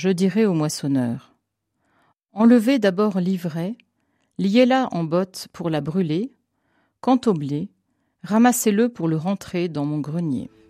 Je dirai au moissonneur: enlevez d'abord l'ivraie, liez-la en botte pour la brûler. Quant au blé, ramassez-le pour le rentrer dans mon grenier.